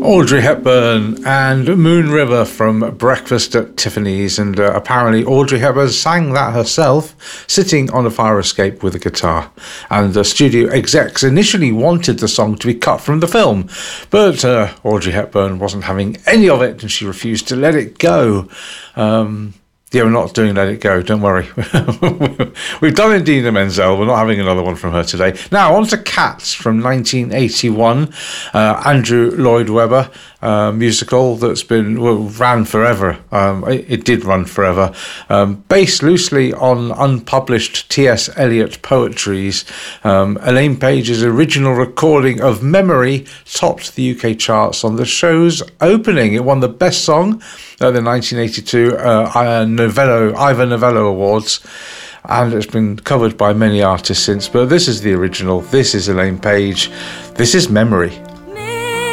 Audrey Hepburn and Moon River from Breakfast at Tiffany's, and apparently Audrey Hepburn sang that herself, sitting on a fire escape with a guitar. And the studio execs initially wanted the song to be cut from the film, but Audrey Hepburn wasn't having any of it, and she refused to let it go. Yeah, we're not doing Let It Go, don't worry. We've done Idina Menzel, we're not having another one from her today. Now, on to Cats from 1981, Andrew Lloyd Webber, musical that's ran forever. It did run forever. Based loosely on unpublished T.S. Eliot poetries, Elaine Page's original recording of Memory topped the UK charts on the show's opening. It won the Best Song at the 1982 Ivor Novello Awards, and it's been covered by many artists since, but this is the original. This is Elaine Page. This is Memory.